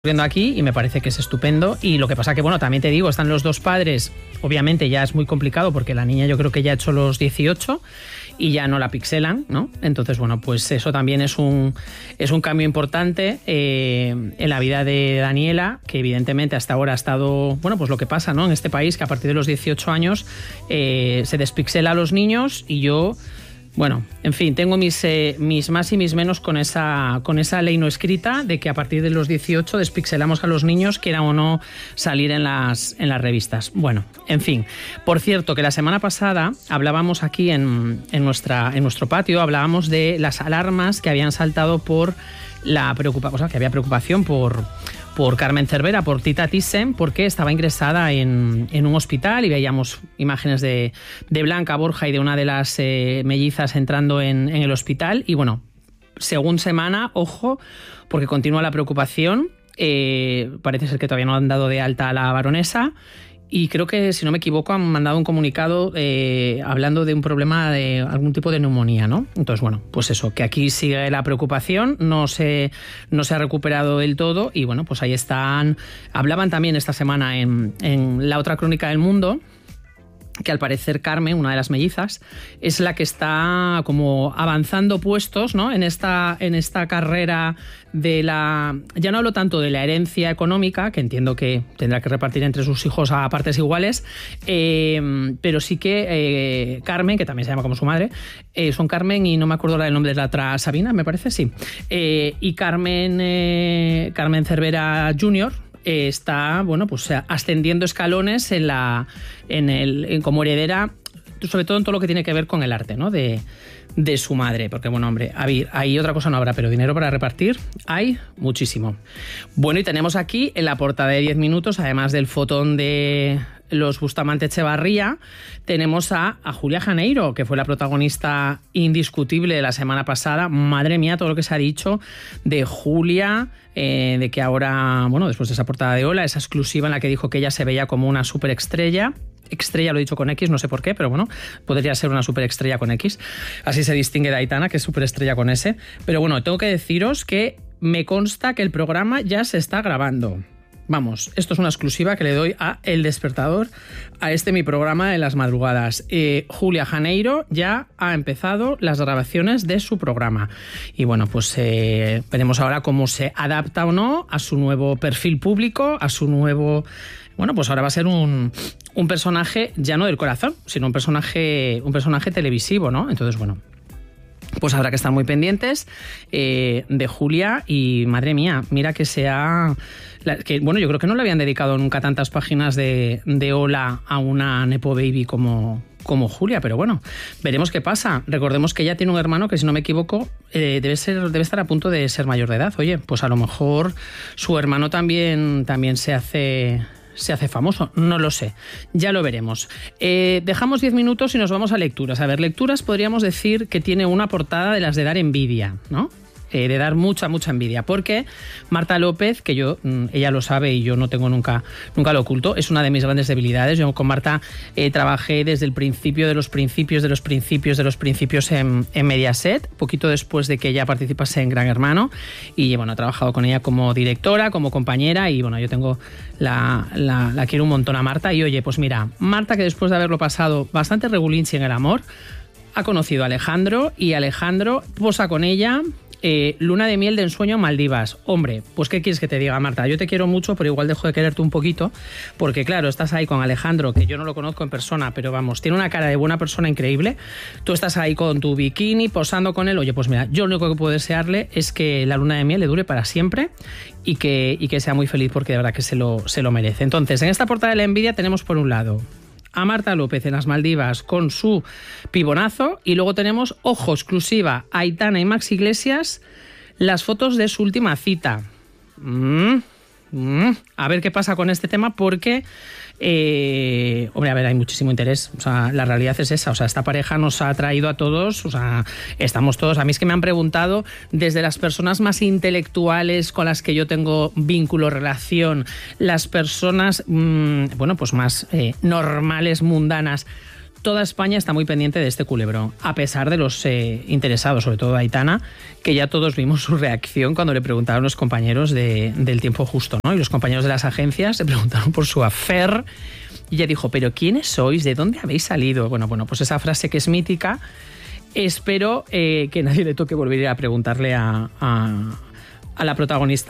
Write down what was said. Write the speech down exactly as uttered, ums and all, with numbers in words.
Viendo aquí y me parece que es estupendo. Y lo que pasa que, bueno, también te digo, están los dos padres. Obviamente ya es muy complicado porque la niña yo creo que ya ha hecho los dieciocho y ya no la pixelan, ¿no? Entonces, bueno, pues eso también es un, es un cambio importante eh, en la vida de Daniela, que evidentemente hasta ahora ha estado, bueno, pues lo que pasa, ¿no? En este país, que a partir de los dieciocho años eh, se despixela a los niños y yo... Bueno, en fin, tengo mis, eh, mis más y mis menos con esa, con esa ley no escrita de que a partir de los dieciocho despixelamos a los niños, quieran o no salir en las, en las revistas. Bueno, en fin. Por cierto, que la semana pasada hablábamos aquí en, en, nuestra, en nuestro patio, hablábamos de las alarmas que habían saltado por la preocupación, o sea, que había preocupación por... por Carmen Cervera, por Tita Thyssen, porque estaba ingresada en, en un hospital y veíamos imágenes de, de Blanca Borja y de una de las eh, mellizas entrando en, en el hospital. Y bueno, según semana, ojo, porque continúa la preocupación. Eh, parece ser que todavía no han dado de alta a la baronesa. Y creo que, si no me equivoco, han mandado un comunicado eh, hablando de un problema de algún tipo de neumonía, ¿no? Entonces, bueno, pues eso, que aquí sigue la preocupación, no se, no se ha recuperado del todo y, bueno, pues ahí están. Hablaban también esta semana en, en La Otra Crónica del Mundo, que al parecer Carmen, una de las mellizas, es la que está como avanzando puestos, ¿no? En esta, en esta carrera de la... Ya no hablo tanto de la herencia económica, que entiendo que tendrá que repartir entre sus hijos a partes iguales, eh, pero sí que eh, Carmen, que también se llama como su madre, eh, son Carmen y no me acuerdo el nombre de la otra, Sabina, me parece, sí, eh, y Carmen, eh, Carmen Cervera junior, Eh, está, bueno, pues ascendiendo escalones en la, en el, en, como heredera, sobre todo en todo lo que tiene que ver con el arte, ¿no? De, de su madre, porque bueno, hombre, ahí, ahí otra cosa no habrá, pero dinero para repartir hay muchísimo. Bueno, y tenemos aquí en la portada de diez minutos, además del fotón de los Bustamante Echevarría, tenemos a, a Julia Janeiro, que fue la protagonista indiscutible de la semana pasada. Madre mía, todo lo que se ha dicho de Julia, eh, de que ahora, bueno, después de esa portada de Hola, esa exclusiva en la que dijo que ella se veía como una superestrella. Estrella lo he dicho con X, no sé por qué, pero bueno, podría ser una superestrella con X. Así se distingue de Aitana, que es superestrella con S. Pero bueno, tengo que deciros que me consta que el programa ya se está grabando. Vamos, esto es una exclusiva que le doy a El Despertador, a este mi programa de las madrugadas. Eh, Julia Janeiro ya ha empezado las grabaciones de su programa. Y bueno, pues eh, veremos ahora cómo se adapta o no a su nuevo perfil público, a su nuevo... Bueno, pues ahora va a ser un, un personaje ya no del corazón, sino un personaje, un personaje televisivo, ¿no? Entonces, bueno, pues habrá que estar muy pendientes eh, de Julia y, madre mía, mira que sea... La, que, bueno, yo creo que no le habían dedicado nunca tantas páginas de, de Hola a una Nepo Baby como... como Julia, pero bueno, veremos qué pasa. Recordemos que ella tiene un hermano que, si no me equivoco, eh, debe ser, debe estar a punto de ser mayor de edad. Oye, pues a lo mejor su hermano también, también se hace... se hace famoso, no lo sé, ya lo veremos. Eh, dejamos diez minutos y nos vamos a lecturas. A ver, lecturas podríamos decir que tiene una portada de las de dar envidia, ¿no? Eh, de dar mucha, mucha envidia, porque Marta López, que yo, ella lo sabe y yo no tengo nunca, nunca lo oculto, es una de mis grandes debilidades. Yo con Marta eh, trabajé desde el principio de los principios de los principios de los principios en, en Mediaset, poquito después de que ella participase en Gran Hermano, y bueno, he trabajado con ella como directora, como compañera, y bueno, yo tengo la, la, la quiero un montón a Marta. Y oye, pues mira, Marta, que después de haberlo pasado bastante regulinchi en el amor, ha conocido a Alejandro, y Alejandro posa con ella. Eh, luna de miel de ensueño en Maldivas. Hombre, pues ¿qué quieres que te diga, Marta? Yo te quiero mucho, pero igual dejo de quererte un poquito, porque claro, estás ahí con Alejandro, que yo no lo conozco en persona, pero vamos, tiene una cara de buena persona increíble. Tú estás ahí con tu bikini, posando con él. Oye, pues mira, yo lo único que puedo desearle es que la luna de miel le dure para siempre y que, y que sea muy feliz, porque de verdad que se lo, se lo merece. Entonces, en esta portada de la envidia tenemos por un lado a Marta López en las Maldivas con su pibonazo, y luego tenemos, ojo, exclusiva, Aitana y Max Iglesias, las fotos de su última cita. Mm, mm, a ver qué pasa con este tema, porque eh, hombre, a ver, hay muchísimo interés. O sea, la realidad es esa. O sea, esta pareja nos ha traído a todos. O sea, estamos todos. A mí es que me han preguntado desde las personas más intelectuales con las que yo tengo vínculo, relación, las personas, mmm, bueno, pues más eh, normales, mundanas. toda España está muy pendiente de este culebrón, a pesar de los eh, interesados, sobre todo Aitana, que ya todos vimos su reacción cuando le preguntaron los compañeros de, del Tiempo Justo, ¿no? Y los compañeros de las agencias le preguntaron por su affair y ella dijo, ¿pero quiénes sois? ¿De dónde habéis salido? Bueno, bueno, pues esa frase que es mítica, espero eh, que nadie le toque volver a preguntarle a, a, a la protagonista